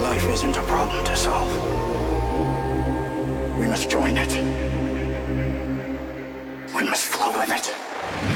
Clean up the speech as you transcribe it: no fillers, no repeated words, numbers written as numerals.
Life isn't a problem to solve. We must join it. We must flow with it.